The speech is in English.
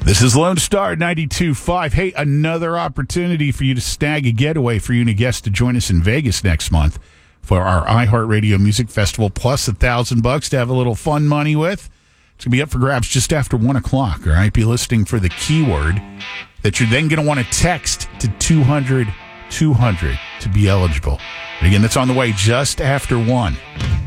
This is Lone Star 92.5. Hey, another opportunity for you to snag a getaway for you and a guest to join us in Vegas next month for our iHeartRadio Music Festival, plus $1,000 to have a little fun money with. It's going to be up for grabs just after 1 o'clock, all right? Be listening for the keyword that you're then going to want to text to 200-200 to be eligible. And again, that's on the way just after 1.